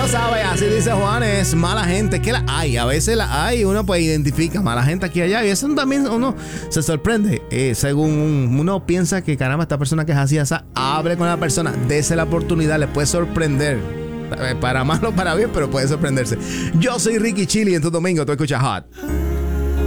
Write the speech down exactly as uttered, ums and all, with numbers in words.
lo sabe, así dice Juanes. Mala gente, que la hay, a veces la hay. Uno pues identifica mala gente aquí y allá. Y eso también uno se sorprende. Eh, según uno piensa que caramba, esta persona que es así, esa, hable con la persona, dése la oportunidad, le puede sorprender. Para mal o para bien, pero puede sorprenderse. Yo soy Ricky Chili en tu domingo, tú escuchas Hot.